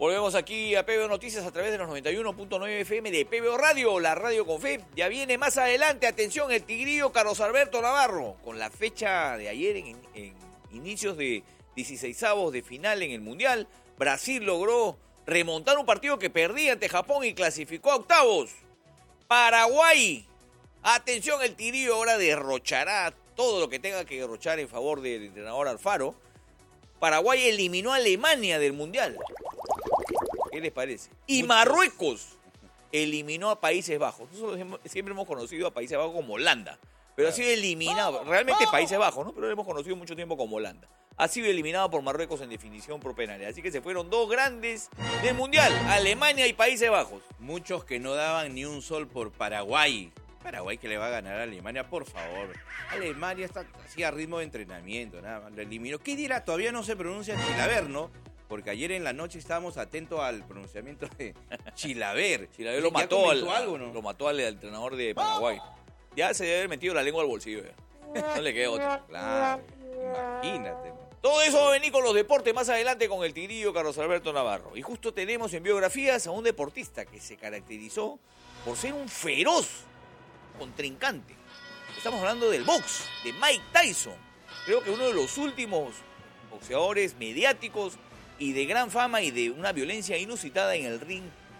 Volvemos aquí a PBO Noticias a través de los 91.9 FM de PBO Radio, la radio con fe. Ya viene más adelante, atención, el tigrillo Carlos Alberto Navarro, con la fecha de ayer en inicios de 16avos de final en el Mundial. Brasil logró remontar un partido que perdía ante Japón y clasificó a octavos. Paraguay, atención, el tigrillo ahora derrochará todo lo que tenga que derrochar en favor del entrenador Alfaro. Paraguay eliminó a Alemania del Mundial. ¿Qué les parece? Y Marruecos eliminó a Países Bajos. Nosotros siempre hemos conocido a Países Bajos como Holanda, pero ha sido eliminado, realmente Países Bajos, ¿no? Pero lo hemos conocido mucho tiempo como Holanda. Ha sido eliminado por Marruecos en definición por penales. Así que se fueron dos grandes del Mundial, Alemania y Países Bajos. Muchos que no daban ni un sol por Paraguay. Paraguay que le va a ganar a Alemania, por favor. Alemania está así a ritmo de entrenamiento, nada más. Lo eliminó. ¿Qué dirá? Todavía no se pronuncia Chilaver, ¿no? Porque ayer en la noche estábamos atentos al pronunciamiento de Chilaver. Chilaver lo mató, algo, ¿no? Lo mató al entrenador de Paraguay. Ya se debe haber metido la lengua al bolsillo. Ya. No le queda otra. Claro, imagínate. Todo eso va a venir con los deportes más adelante con el tigrillo Carlos Alberto Navarro. Y justo tenemos en biografías a un deportista que se caracterizó por ser un feroz contrincante. Estamos hablando del box, de Mike Tyson. Creo que uno de los últimos boxeadores mediáticos y de gran fama y de una violencia inusitada en el ring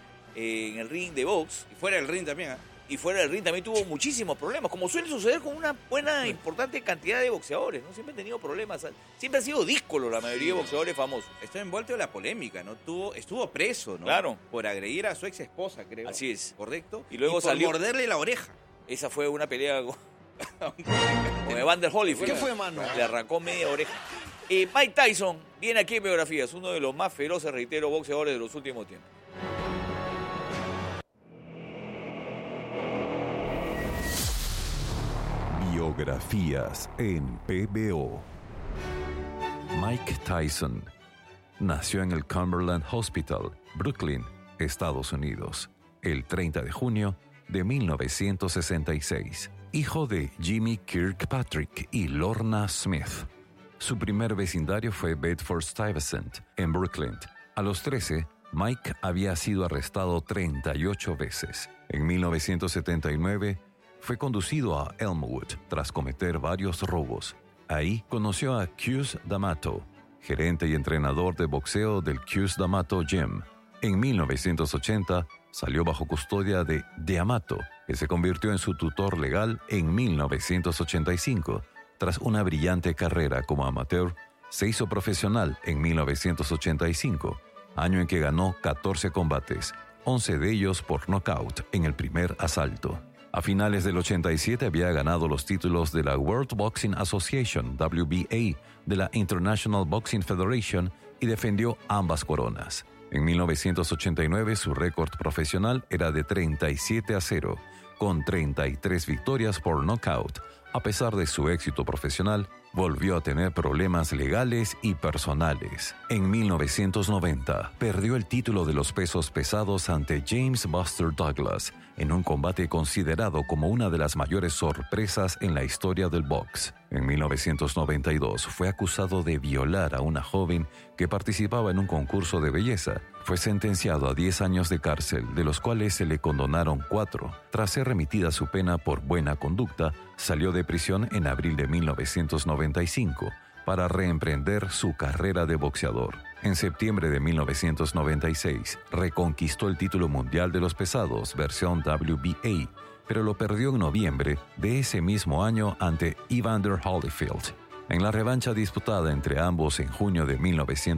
de box. Y fuera del ring también, ¿eh? Y fuera del ring también tuvo muchísimos problemas, como suele suceder con una buena, importante cantidad de boxeadores, ¿no? Siempre han tenido problemas, siempre han sido díscolos la mayoría de boxeadores famosos. Está envuelto en la polémica, ¿no? Estuvo preso, ¿no? Claro. Por agredir a su ex esposa, creo. Así es. ¿Correcto? Y luego por salió morderle la oreja. Esa fue una pelea con Evander Holyfield. ¿Qué fue, mano? Le arrancó media oreja. Mike Tyson viene aquí en biografías, uno de los más feroces, reitero, boxeadores de los últimos tiempos. Biografías en PBO. Mike Tyson nació en el Cumberland Hospital, Brooklyn, Estados Unidos, el 30 de junio de 1966. Hijo de Jimmy Kirkpatrick y Lorna Smith. Su primer vecindario fue Bedford-Stuyvesant, en Brooklyn. A los 13, Mike había sido arrestado 38 veces. En 1979, fue conducido a Elmwood tras cometer varios robos. Ahí conoció a Cus D'Amato, gerente y entrenador de boxeo del Cus D'Amato Gym. En 1980, salió bajo custodia de D'Amato, que se convirtió en su tutor legal en 1985. Tras una brillante carrera como amateur, se hizo profesional en 1985, año en que ganó 14 combates, 11 de ellos por nocaut en el primer asalto. A finales del 87 había ganado los títulos de la World Boxing Association, WBA, de la International Boxing Federation y defendió ambas coronas. En 1989 su récord profesional era de 37-0, con 33 victorias por nocaut. A pesar de su éxito profesional, volvió a tener problemas legales y personales. En 1990, perdió el título de los pesos pesados ante James Buster Douglas, en un combate considerado como una de las mayores sorpresas en la historia del box. En 1992, fue acusado de violar a una joven que participaba en un concurso de belleza. Fue sentenciado a 10 años de cárcel, de los cuales se le condonaron 4. Tras ser remitida su pena por buena conducta, salió de prisión en abril de 1995 para reemprender su carrera de boxeador. En septiembre de 1996, reconquistó el título mundial de los pesados, versión WBA, pero lo perdió en noviembre de ese mismo año ante Evander Holyfield. En la revancha disputada entre ambos en junio de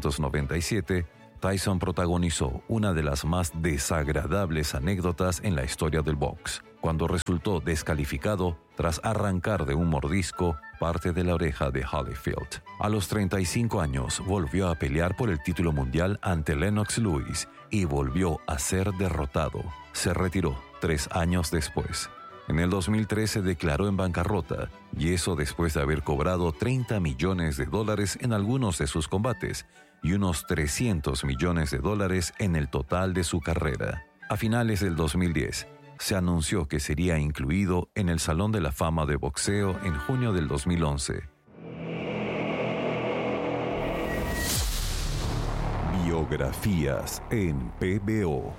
1997, Tyson protagonizó una de las más desagradables anécdotas en la historia del box, cuando resultó descalificado tras arrancar de un mordisco parte de la oreja de Holyfield. A los 35 años volvió a pelear por el título mundial ante Lennox Lewis y volvió a ser derrotado. Se retiró 3 años después. En el 2013 declaró en bancarrota, y eso después de haber cobrado $30 millones en algunos de sus combates y unos $300 millones en el total de su carrera. A finales del 2010, se anunció que sería incluido en el Salón de la Fama de Boxeo en junio del 2011. Biografías en PBO.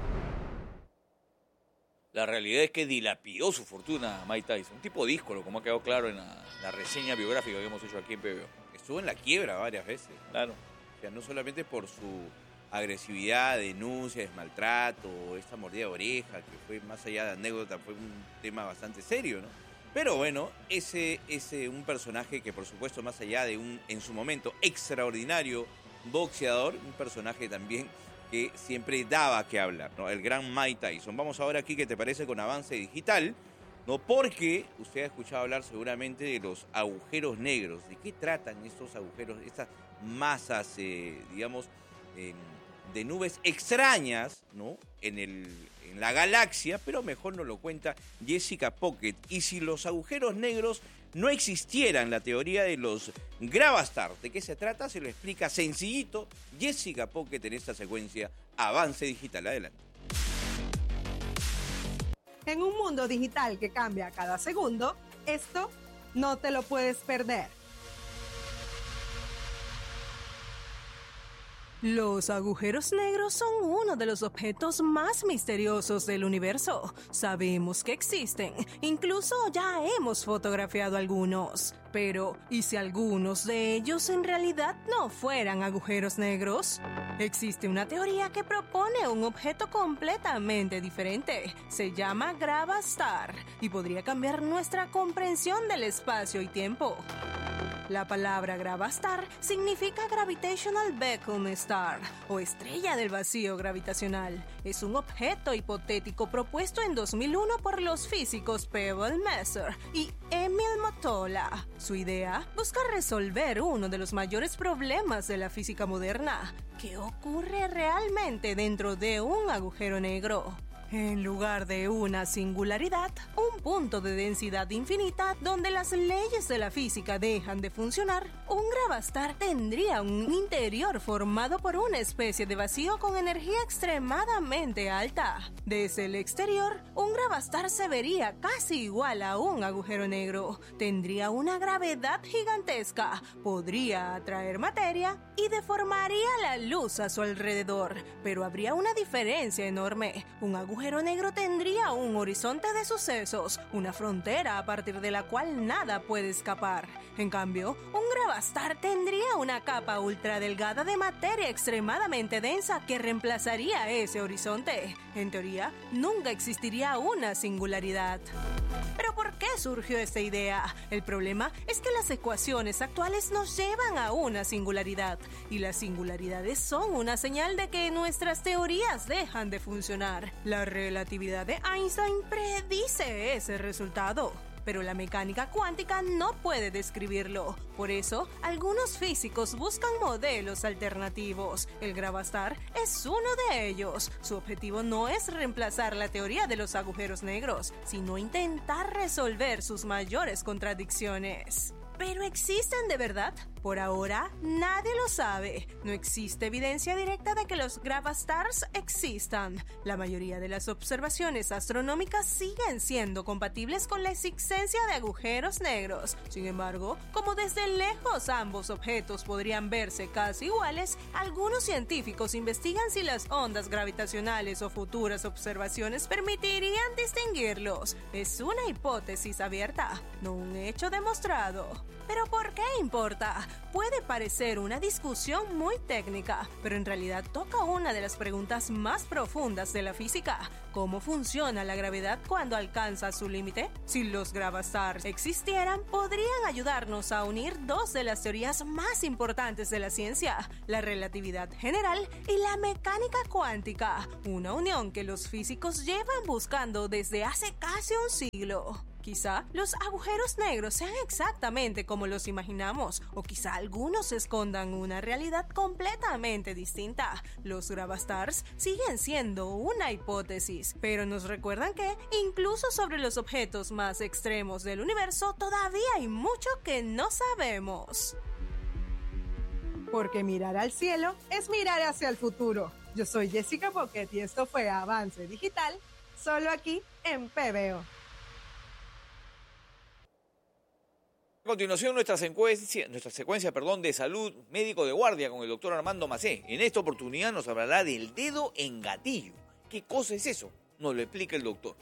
La realidad es que dilapidó su fortuna Mike Tyson. Un tipo díscolo, como ha quedado claro en la reseña biográfica que hemos hecho aquí en PBO. Estuvo en la quiebra varias veces. Claro. O sea, no solamente por su agresividad, denuncias, maltrato, esta mordida de oreja, que fue más allá de anécdota, fue un tema bastante serio, ¿no? Pero bueno, ese un personaje que por supuesto más allá de un, en su momento, extraordinario boxeador, un personaje también que siempre daba que hablar, ¿no? El gran Mike Tyson. Vamos ahora aquí, ¿qué te parece con Avance Digital? ¿No? Porque usted ha escuchado hablar seguramente de los agujeros negros. ¿De qué tratan estos agujeros, estas masas, digamos, de nubes extrañas, ¿no? En la galaxia, pero mejor nos lo cuenta Jessica Pocket. Y si los agujeros negros no existieran, la teoría de los Gravastar, ¿de qué se trata? Se lo explica sencillito Jessica Pocket en esta secuencia Avance Digital. Adelante. En un mundo digital que cambia cada segundo, esto no te lo puedes perder. Los agujeros negros son uno de los objetos más misteriosos del universo. Sabemos que existen, incluso ya hemos fotografiado algunos. Pero, ¿y si algunos de ellos en realidad no fueran agujeros negros? Existe una teoría que propone un objeto completamente diferente. Se llama Gravastar y podría cambiar nuestra comprensión del espacio y tiempo. La palabra Gravastar significa Gravitational Beacon Star, o estrella del vacío gravitacional. Es un objeto hipotético propuesto en 2001 por los físicos Pebble Messer y Emil Motola. Su idea busca resolver uno de los mayores problemas de la física moderna: ¿qué ocurre realmente dentro de un agujero negro? En lugar de una singularidad, un punto de densidad infinita donde las leyes de la física dejan de funcionar, un Gravastar tendría un interior formado por una especie de vacío con energía extremadamente alta. Desde el exterior, un Gravastar se vería casi igual a un agujero negro. Tendría una gravedad gigantesca, podría atraer materia y deformaría la luz a su alrededor. Pero habría una diferencia enorme. Un agujero negro tendría un horizonte de sucesos, una frontera a partir de la cual nada puede escapar. En cambio, un Gravastar tendría una capa ultra delgada de materia extremadamente densa que reemplazaría ese horizonte. En teoría, nunca existiría una singularidad. ¿Pero por qué surgió esta idea? El problema es que las ecuaciones actuales nos llevan a una singularidad, y las singularidades son una señal de que nuestras teorías dejan de funcionar. La relatividad de Einstein predice ese resultado, pero la mecánica cuántica no puede describirlo. Por eso, algunos físicos buscan modelos alternativos. El Gravastar es uno de ellos. Su objetivo no es reemplazar la teoría de los agujeros negros, sino intentar resolver sus mayores contradicciones. ¿Pero existen de verdad? Por ahora, nadie lo sabe. No existe evidencia directa de que los Gravastars existan. La mayoría de las observaciones astronómicas siguen siendo compatibles con la existencia de agujeros negros. Sin embargo, como desde lejos ambos objetos podrían verse casi iguales, algunos científicos investigan si las ondas gravitacionales o futuras observaciones permitirían distinguirlos. Es una hipótesis abierta, no un hecho demostrado. ¿Pero por qué importa? Puede parecer una discusión muy técnica, pero en realidad toca una de las preguntas más profundas de la física. ¿Cómo funciona la gravedad cuando alcanza su límite? Si los Gravastars existieran, podrían ayudarnos a unir dos de las teorías más importantes de la ciencia, la relatividad general y la mecánica cuántica, una unión que los físicos llevan buscando desde hace casi un siglo. Quizá los agujeros negros sean exactamente como los imaginamos, o quizá algunos escondan una realidad completamente distinta. Los Gravastars siguen siendo una hipótesis, pero nos recuerdan que, incluso sobre los objetos más extremos del universo, todavía hay mucho que no sabemos. Porque mirar al cielo es mirar hacia el futuro. Yo soy Jessica Pocket y esto fue Avance Digital, solo aquí en PBO. A continuación, nuestra secuencia de salud médico de guardia con el doctor Armando Macé. En esta oportunidad nos hablará del dedo en gatillo. ¿Qué cosa es eso? Nos lo explica el doctor.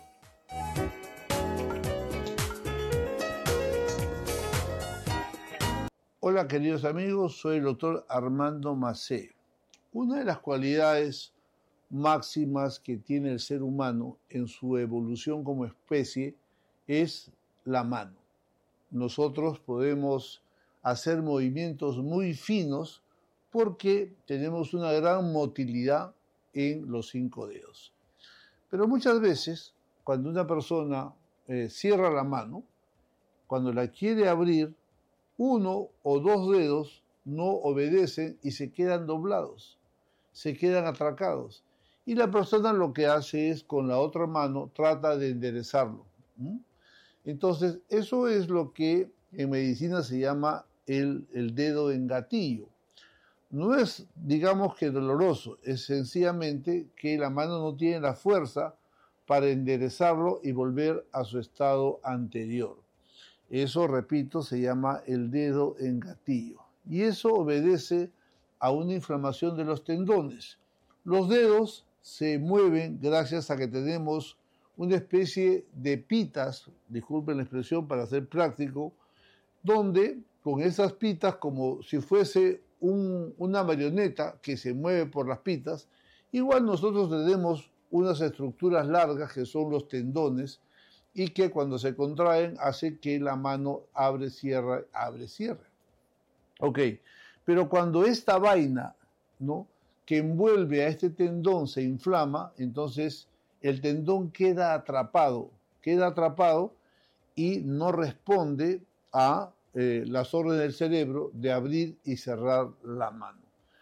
Hola queridos amigos, soy el doctor Armando Macé. Una de las cualidades máximas que tiene el ser humano en su evolución como especie es la mano. Nosotros podemos hacer movimientos muy finos porque tenemos una gran motilidad en los 5 dedos. Pero muchas veces, cuando una persona cierra la mano, cuando la quiere abrir, 1 o 2 dedos no obedecen y se quedan doblados, se quedan atracados. Y la persona lo que hace es, con la otra mano, trata de enderezarlo. Entonces, eso es lo que en medicina se llama el dedo en gatillo. No es, digamos que doloroso, es sencillamente que la mano no tiene la fuerza para enderezarlo y volver a su estado anterior. Eso, repito, se llama el dedo en gatillo. Y eso obedece a una inflamación de los tendones. Los dedos se mueven gracias a que tenemos una especie de pitas, disculpen la expresión para ser práctico, donde con esas pitas, como si fuese una marioneta que se mueve por las pitas, igual nosotros tenemos unas estructuras largas que son los tendones y que cuando se contraen hace que la mano abre, cierra. Ok, pero cuando esta vaina, ¿no?, que envuelve a este tendón se inflama, entonces el tendón queda atrapado y no responde a las órdenes del cerebro de abrir y cerrar la mano.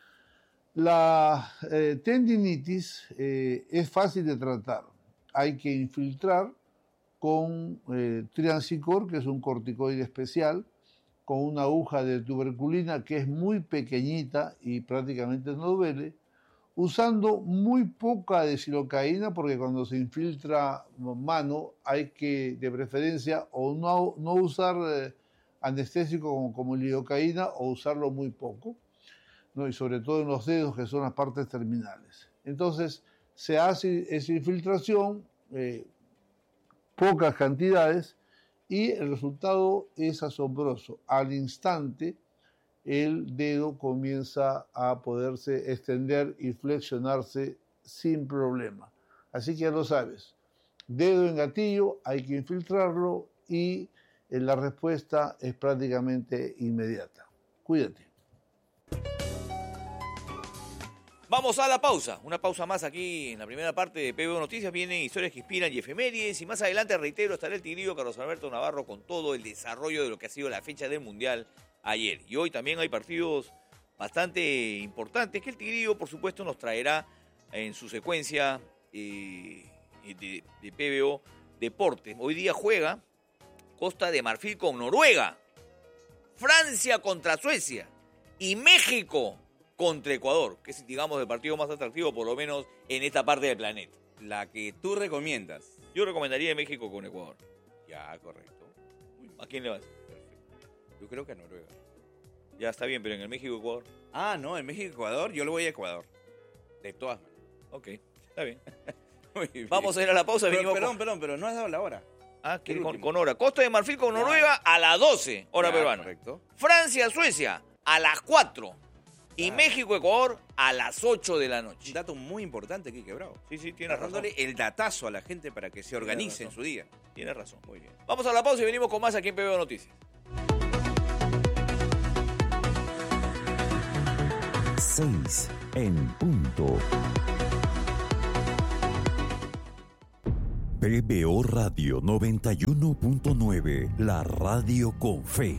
La tendinitis es fácil de tratar. Hay que infiltrar con Triancicor, que es un corticoide especial, con una aguja de tuberculina que es muy pequeñita y prácticamente no duele, usando muy poca desilocaína, porque cuando se infiltra mano hay que, de preferencia, o no usar anestésico como lidocaína o usarlo muy poco, ¿no? Y sobre todo en los dedos, que son las partes terminales. Entonces se hace esa infiltración, pocas cantidades, y el resultado es asombroso. Al instante el dedo comienza a poderse extender y flexionarse sin problema. Así que ya lo sabes, dedo en gatillo, hay que infiltrarlo y la respuesta es prácticamente inmediata. Cuídate. Vamos a la pausa, una pausa más aquí en la primera parte de PBO Noticias. Vienen historias que inspiran y efemérides, y más adelante, reitero, estará el tigrillo Carlos Alberto Navarro con todo el desarrollo de lo que ha sido la fecha del Mundial ayer. Y hoy también hay partidos bastante importantes que el tigrillo, por supuesto, nos traerá en su secuencia de PBO Deportes. Hoy día juega Costa de Marfil con Noruega, Francia contra Suecia y México contra Ecuador, que es, digamos, el partido más atractivo, por lo menos en esta parte del planeta. La que tú recomiendas. Yo recomendaría México con Ecuador. Ya, correcto. ¿A quién le vas? Perfecto. Yo creo que a Noruega. Ya está bien, pero en el México-Ecuador. Ah, no, en México-Ecuador, yo le voy a Ecuador. De todas maneras. Ok, está bien. Muy bien. Vamos a ir a la pausa. Perdón, pero no has dado la hora. Ah, con hora. Costa de Marfil con Noruega a las 12, hora peruana. Correcto. Francia-Suecia a las 4. Y México-Ecuador a las 8 de la noche. Un dato muy importante aquí, Bravo. Sí, tienes razón. Dándole el datazo a la gente para que se organice en su día. Tienes razón. Muy bien. Vamos a la pausa y venimos con más aquí en PBO Noticias. 6 en punto. PBO Radio 91.9, la radio con fe.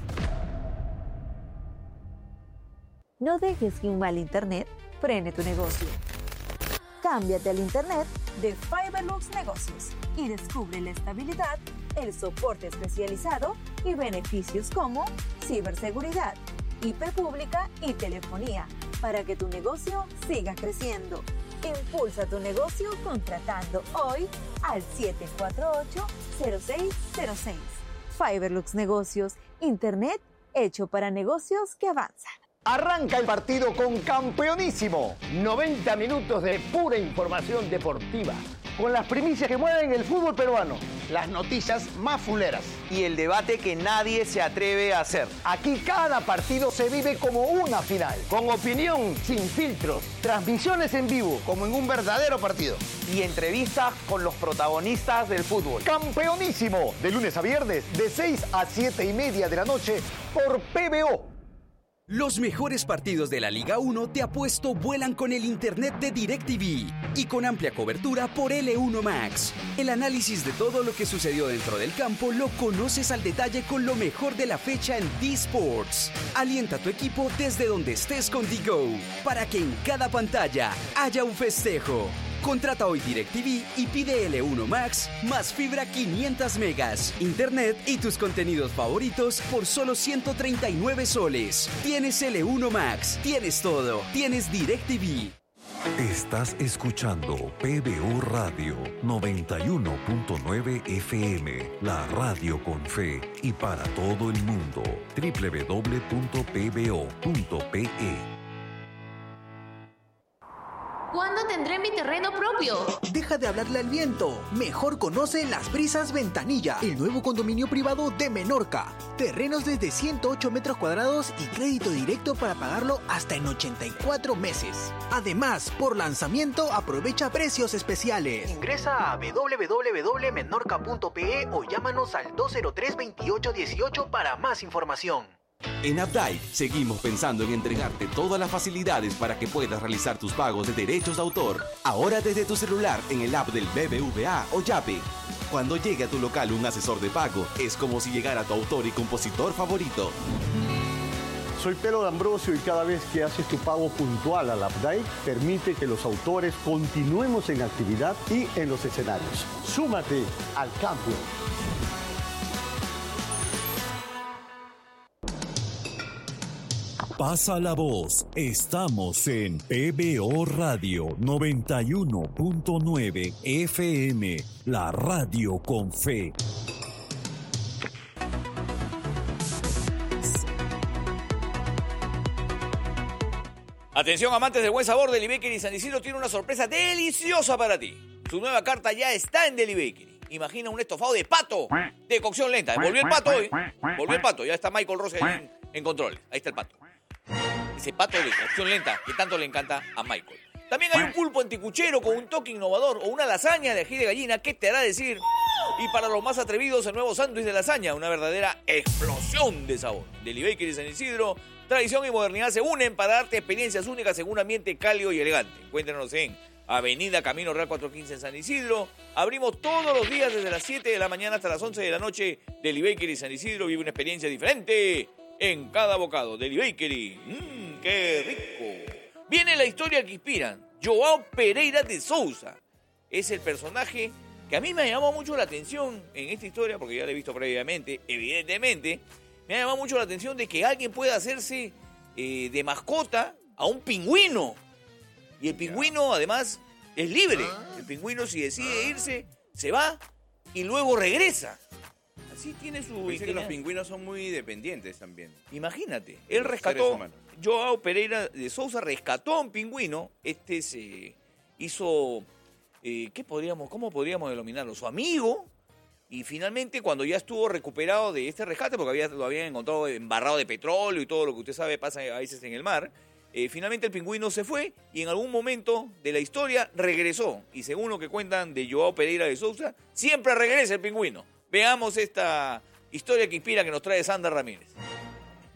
No dejes que un mal internet frene tu negocio. Cámbiate al internet de Fiberlux Negocios y descubre la estabilidad, el soporte especializado y beneficios como ciberseguridad, IP pública y telefonía para que tu negocio siga creciendo. Impulsa tu negocio contratando hoy al 748-0606. Fiberlux Negocios, Internet hecho para negocios que avanzan. Arranca el partido con Campeonísimo. 90 minutos de pura información deportiva, con las primicias que mueven el fútbol peruano, las noticias más fuleras y el debate que nadie se atreve a hacer. Aquí cada partido se vive como una final, con opinión sin filtros, transmisiones en vivo, como en un verdadero partido, y entrevistas con los protagonistas del fútbol. Campeonísimo, de lunes a viernes, de 6 a 7:30 de la noche, por PBO. Los mejores partidos de la Liga 1 de Apuesto vuelan con el internet de DirecTV y con amplia cobertura por L1 Max. El análisis de todo lo que sucedió dentro del campo lo conoces al detalle con lo mejor de la fecha en D-Sports. Alienta a tu equipo desde donde estés con D-Go para que en cada pantalla haya un festejo. Contrata hoy DirecTV y pide L1 Max más fibra 500 megas, internet y tus contenidos favoritos por solo 139 soles. Tienes L1 Max, tienes todo, tienes DirecTV. Estás escuchando PBO Radio 91.9 FM, la radio con fe y para todo el mundo. www.pbo.pe. ¿Cuándo tendré mi terreno propio? Deja de hablarle al viento. Mejor conoce Las Brisas Ventanilla, el nuevo condominio privado de Menorca. Terrenos desde 108 metros cuadrados y crédito directo para pagarlo hasta en 84 meses. Además, por lanzamiento aprovecha precios especiales. Ingresa a www.menorca.pe o llámanos al 203-2818 para más información. En Updike seguimos pensando en entregarte todas las facilidades para que puedas realizar tus pagos de derechos de autor. Ahora desde tu celular en el app del BBVA o Yape. Cuando llegue a tu local un asesor de pago, es como si llegara tu autor y compositor favorito. Soy Pedro D'Ambrosio y cada vez que haces tu pago puntual al Updike, permite que los autores continuemos en actividad y en los escenarios. Súmate al cambio. Pasa la voz, estamos en PBO Radio 91.9 FM, la radio con fe. Atención amantes del buen sabor, Deli Bakery San Isidro tiene una sorpresa deliciosa para ti. Su nueva carta ya está en Deli Bakery. Imagina un estofado de pato de cocción lenta. Volvió el pato hoy. Volvió el pato. Ya está Michael Rossi ahí en controles. Ahí está el pato. Ese pato de cocción lenta que tanto le encanta a Michael. También hay un pulpo anticuchero con un toque innovador o una lasaña de ají de gallina. ¿Qué te hará decir? Y para los más atrevidos, el nuevo sándwich de lasaña. Una verdadera explosión de sabor. Deli Bakery San Isidro. Tradición y modernidad se unen para darte experiencias únicas en un ambiente cálido y elegante. Encuéntranos en Avenida Camino Real 415 en San Isidro. Abrimos todos los días desde las 7 de la mañana hasta las 11 de la noche. Deli Bakery San Isidro vive una experiencia diferente en cada bocado. Deli Bakery. ¡Qué rico! Viene la historia que inspira. Joao Pereira de Sousa. Es el personaje que a mí me ha llamado mucho la atención en esta historia, porque ya la he visto previamente, evidentemente. Me ha llamado mucho la atención de que alguien pueda hacerse de mascota a un pingüino. Y el pingüino, además, es libre. El pingüino, si decide irse, se va y luego regresa. Así tiene su... Dice que los pingüinos son muy dependientes también. Imagínate. Él rescató... Joao Pereira de Sousa rescató a un pingüino. Este se hizo... ¿Cómo podríamos denominarlo? Su amigo. Y finalmente, cuando ya estuvo recuperado de este rescate, porque lo habían encontrado embarrado de petróleo y todo lo que usted sabe pasa a veces en el mar, finalmente el pingüino se fue y en algún momento de la historia regresó. Y según lo que cuentan de Joao Pereira de Sousa, siempre regresa el pingüino. Veamos esta historia que inspira que nos trae Sandra Ramírez.